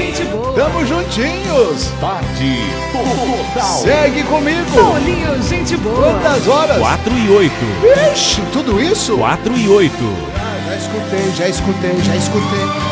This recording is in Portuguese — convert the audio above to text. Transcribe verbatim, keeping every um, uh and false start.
gente boa. Tamo juntinhos. Tarde total. Segue comigo. Paulinho, gente boa. Quantas horas? quatro e oito. Ixi, tudo isso? quatro e oito. Ah, já escutei, já escutei, já escutei.